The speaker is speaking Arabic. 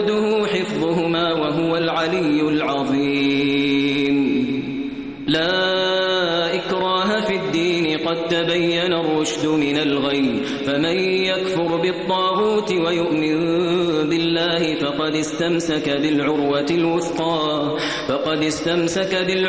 حفظهما وهو العلي العظيم. لا إكراه في الدين قد تبين الرشد من الغي فمن يكفر بالطاغوت ويؤمن بالله فقد استمسك بالعروة الوثقى